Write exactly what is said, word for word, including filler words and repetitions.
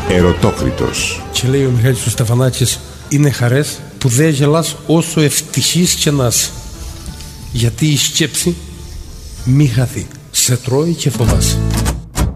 Ερωτόκριτος. Και λέει ο Μιχάλης ο Στεφανάκης, είναι χαρές που δεν γελάς όσο ευτυχής και να είσαι. Γιατί η σκέψη μη χαθεί, σε τρώει και φοβάσαι.